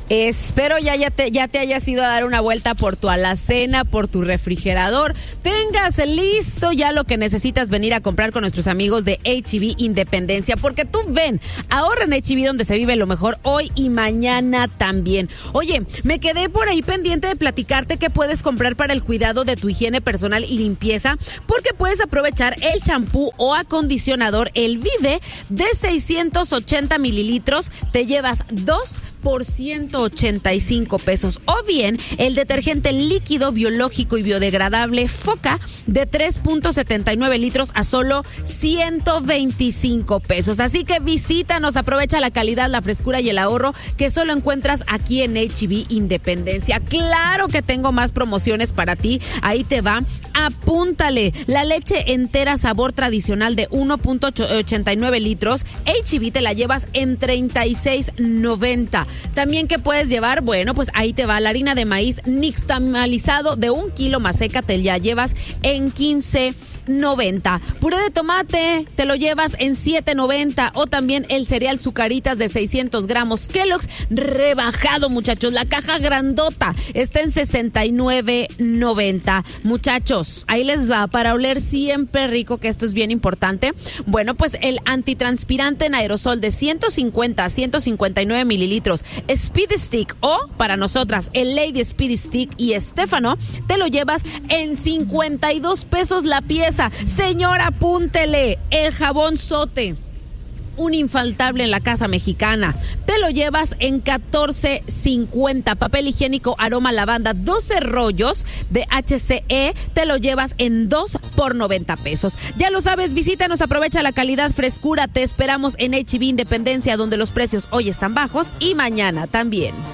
Espero ya te hayas ido a dar una vuelta por tu alacena, por tu refrigerador. Tengas listo ya lo que necesitas venir a comprar con nuestros amigos de H-E-B Independencia. Porque tú ven, ahorra en H-E-B donde se vive lo mejor hoy y mañana también. Oye, me quedé por ahí pendiente de platicarte qué puedes comprar para el cuidado de tu higiene personal y limpieza. Porque puedes aprovechar el champú o acondicionador El Vive de 680 mililitros. Te llevas 2 por 185 pesos. O bien el detergente líquido biológico y biodegradable Foca de 3.79 litros a solo 125 pesos. Así que visítanos, aprovecha la calidad, la frescura y el ahorro que solo encuentras aquí en H-E-B Independencia. Claro que tengo más promociones para ti. Ahí te va. Apúntale. La leche entera sabor tradicional de 1.89 litros. H-E-B te la llevas en $36.90. También, ¿qué puedes llevar? Bueno, pues ahí te va la harina de maíz nixtamalizado de 1 kilo más seca, te la llevas en $15.90. Puré de tomate te lo llevas en $7.90. O también el cereal Zucaritas de 600 gramos Kellogg's rebajado, muchachos. La caja grandota está en $69.90. Muchachos, ahí les va, para oler siempre rico, que esto es bien importante. Bueno, pues el antitranspirante en aerosol de 150 a 159 mililitros Speed Stick, o para nosotras el Lady Speed Stick y Estefano, te lo llevas en 52 pesos la pieza. Señora, apúntele. El jabón Sote, un infaltable en la casa mexicana, te lo llevas en $14.50. Papel higiénico aroma lavanda 12 rollos de HCE, te lo llevas en 2 por 90 pesos. Ya lo sabes, visítanos, aprovecha la calidad, frescura. Te esperamos en H-E-B Independencia, donde los precios hoy están bajos y mañana también.